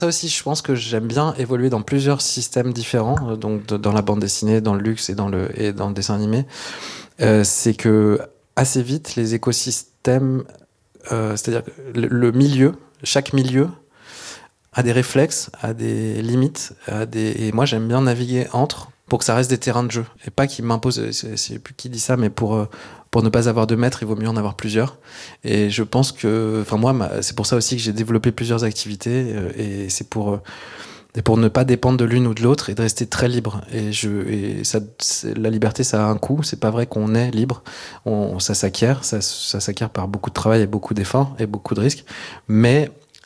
Ça aussi, je pense que j'aime bien évoluer dans plusieurs systèmes différents, donc dans la bande dessinée, dans le luxe et dans le dessin animé. C'est que assez vite, les écosystèmes, c'est-à-dire que le milieu, chaque milieu a des réflexes, a des limites, et moi j'aime bien naviguer entre pour que ça reste des terrains de jeu et pas qu'ils m'imposent. C'est plus qui dit ça, mais pour ne pas avoir de maître, il vaut mieux en avoir plusieurs. Et je pense que, enfin moi, c'est pour ça aussi que j'ai développé plusieurs activités et et pour ne pas dépendre de l'une ou de l'autre et de rester très libre. Et ça, la liberté, ça a un coût. C'est pas vrai qu'on est libre. Ça s'acquiert. Ça s'acquiert par beaucoup de travail et beaucoup d'efforts et beaucoup de risques. Mais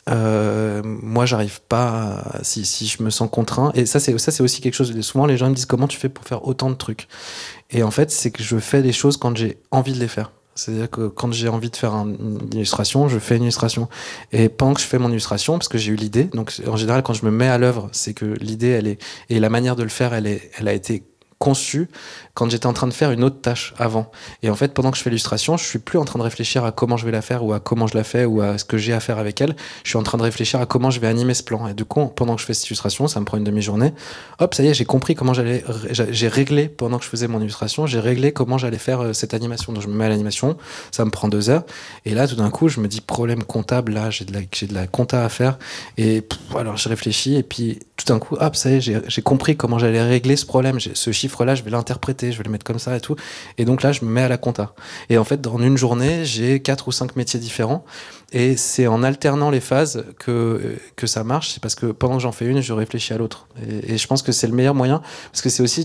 moi, j'arrive pas. Si je me sens contraint. Et ça, c'est aussi quelque chose. Souvent, les gens me disent comment tu fais pour faire autant de trucs. Et en fait, c'est que je fais les choses quand j'ai envie de les faire. C'est-à-dire que quand j'ai envie de faire une illustration, je fais une illustration. Et pendant que je fais mon illustration, parce que j'ai eu l'idée, donc en général, quand je me mets à l'œuvre, c'est que l'idée, et la manière de le faire, elle a été conçue quand j'étais en train de faire une autre tâche avant. Et en fait, pendant que je fais l'illustration, je suis plus en train de réfléchir à comment je vais la faire ou à comment je la fais ou à ce que j'ai à faire avec elle. Je suis en train de réfléchir à comment je vais animer ce plan. Et du coup, pendant que je fais cette illustration, ça me prend une demi-journée. Hop, ça y est, j'ai compris comment j'ai réglé pendant que je faisais mon illustration, j'ai réglé comment j'allais faire cette animation. Donc je me mets à l'animation, ça me prend 2 heures. Et là, tout d'un coup, je me dis problème comptable, là, j'ai de la compta à faire. Et alors je réfléchis et puis tout d'un coup, hop, ça y est, j'ai compris comment j'allais régler ce problème. Ce chiffre-là, je vais l'interpréter, je vais le mettre comme ça et tout. Et donc là, je me mets à la compta. Et en fait, dans une journée, j'ai 4 ou 5 métiers différents. Et c'est en alternant les phases que ça marche. C'est parce que pendant que j'en fais une, je réfléchis à l'autre. Et je pense que c'est le meilleur moyen. Parce que c'est aussi,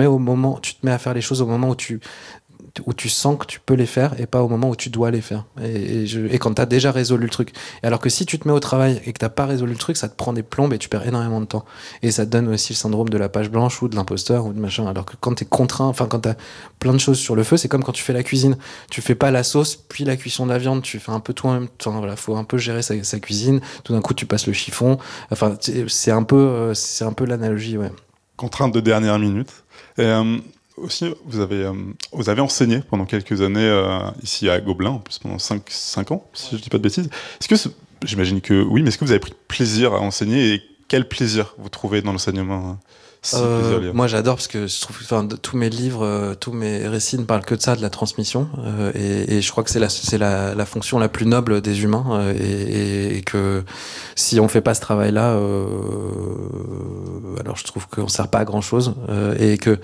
tu te mets à faire les choses au moment où tu sens que tu peux les faire et pas au moment où tu dois les faire. Et quand tu as déjà résolu le truc. Et alors que si tu te mets au travail et que tu n'as pas résolu le truc, ça te prend des plombes et tu perds énormément de temps. Et ça te donne aussi le syndrome de la page blanche ou de l'imposteur ou de machin. Alors que quand tu es contraint, enfin quand tu as plein de choses sur le feu, c'est comme quand tu fais la cuisine. Tu fais pas la sauce puis la cuisson de la viande, tu fais un peu tout en même temps. Voilà, faut un peu gérer sa cuisine. Tout d'un coup, tu passes le chiffon. Enfin, c'est un peu l'analogie, ouais. Contrainte de dernière minute. Et, aussi, vous avez enseigné pendant quelques années ici à Gobelin, en plus pendant 5 ans, si je ne dis pas de bêtises. J'imagine que oui, mais est-ce que vous avez pris plaisir à enseigner et quel plaisir vous trouvez dans l'enseignement si plaisir lié. Moi j'adore parce que je trouve, enfin, tous mes livres, tous mes récits ne parlent que de ça, de la transmission, et je crois que c'est la fonction la plus noble des humains, et que si on fait pas ce travail-là, alors je trouve qu'on sert pas à grand chose, et que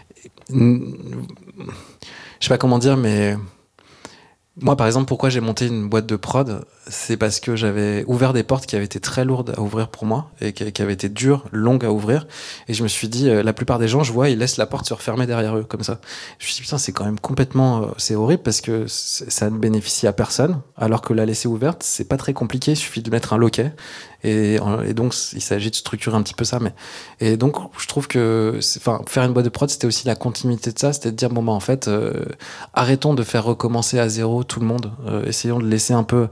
je sais pas comment dire, mais moi, par exemple, pourquoi j'ai monté une boîte de prod, c'est parce que j'avais ouvert des portes qui avaient été très lourdes à ouvrir pour moi et qui avaient été dures, longues à ouvrir. Et je me suis dit, la plupart des gens, je vois, ils laissent la porte se refermer derrière eux, comme ça. Je me suis dit, putain, c'est quand même complètement, c'est horrible parce que ça ne bénéficie à personne, alors que la laisser ouverte, c'est pas très compliqué, il suffit de mettre un loquet. Et donc, il s'agit de structurer un petit peu ça. Et donc, je trouve que, enfin, faire une boîte de prod, c'était aussi la continuité de ça, c'était de dire, bon, bah, en fait, arrêtons de faire recommencer à zéro tout le monde. Essayons de laisser un peu,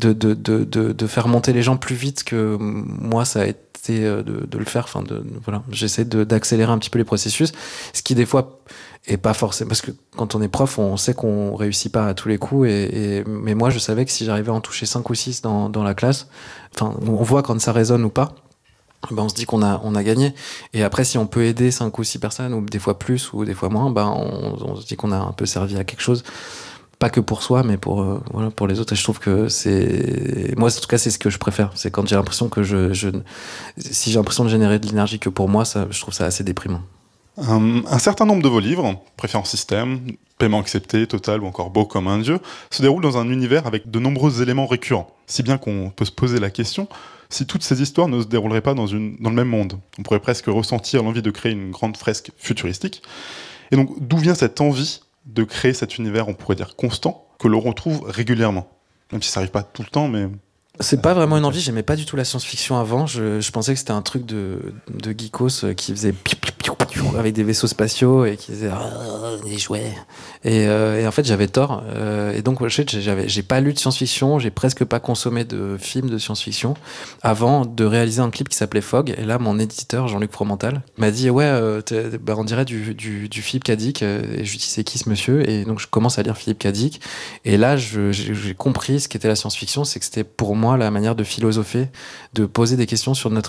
de faire monter les gens plus vite que moi, ça a été de le faire. Enfin, voilà. J'essaie d'accélérer un petit peu les processus. Ce qui, des fois, est pas forcément. Parce que quand on est prof, on sait qu'on réussit pas à tous les coups. Mais moi, je savais que si j'arrivais à en toucher 5 ou 6 dans la classe, enfin, on voit quand ça résonne ou pas. Ben on se dit qu'on a gagné. Et après, si on peut aider 5 ou 6 personnes, ou des fois plus, ou des fois moins, ben on se dit qu'on a un peu servi à quelque chose. Pas que pour soi, mais voilà, pour les autres. Et je trouve que moi, en tout cas, c'est ce que je préfère. C'est quand j'ai l'impression que si j'ai l'impression de générer de l'énergie que pour moi, je trouve ça assez déprimant. Un certain nombre de vos livres, Préférence système, Paiement accepté, Total ou encore Beau comme un dieu, se déroulent dans un univers avec de nombreux éléments récurrents. Si bien qu'on peut se poser la question si toutes ces histoires ne se dérouleraient pas dans le même monde. On pourrait presque ressentir l'envie de créer une grande fresque futuristique. Et donc, d'où vient cette envie de créer cet univers, on pourrait dire constant, que l'on retrouve régulièrement? Même si ça n'arrive pas tout le temps, mais... C'est pas vraiment une envie, j'aimais pas du tout la science-fiction avant. Je pensais que c'était un truc de geekos qui faisait piou, piou, piou, piou avec des vaisseaux spatiaux et qui faisait des jouets. Et en fait, j'avais tort. Et donc, j'ai pas lu de science-fiction, j'ai presque pas consommé de films de science-fiction avant de réaliser un clip qui s'appelait Fog. Et là, mon éditeur, Jean-Luc Fromental, m'a dit ouais, on dirait du Philippe Cadic. Et je lui dis c'est qui ce monsieur? Et donc, je commence à lire Philippe Cadic. Et là, j'ai compris ce qu'était la science-fiction, c'est que c'était pour moi la manière de philosopher, de poser des questions sur notre